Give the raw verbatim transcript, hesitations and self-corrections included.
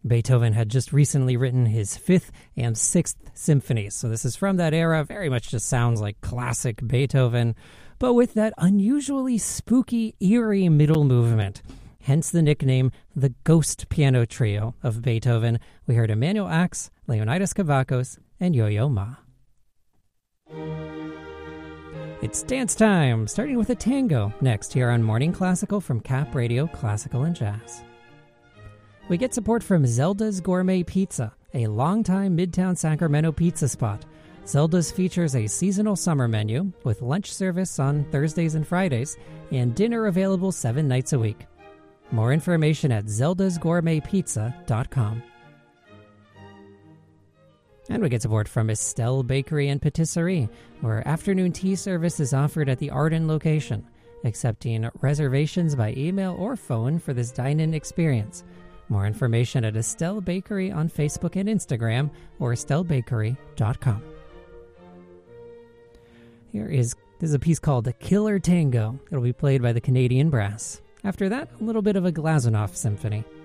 Beethoven had just recently written his fifth and sixth symphonies, so this is from that era, very much just sounds like classic Beethoven, but with that unusually spooky, eerie middle movement. Hence the nickname, the Ghost Piano Trio of Beethoven. We heard Emanuel Ax, Leonidas Kavakos, and Yo-Yo Ma. It's dance time, starting with a tango next here on Morning Classical from Cap Radio Classical and Jazz. We get support from Zelda's Gourmet Pizza, a longtime Midtown Sacramento pizza spot. Zelda's features a seasonal summer menu with lunch service on Thursdays and Fridays and dinner available seven nights a week. More information at zeldas gourmet pizza dot com. And we get support from Estelle Bakery and Patisserie, where afternoon tea service is offered at the Arden location, accepting reservations by email or phone for this dine-in experience. More information at Estelle Bakery on Facebook and Instagram or estelle bakery dot com. Here is, this is a piece called The Killer Tango. It'll be played by the Canadian Brass. After that, a little bit of a Glazunov symphony.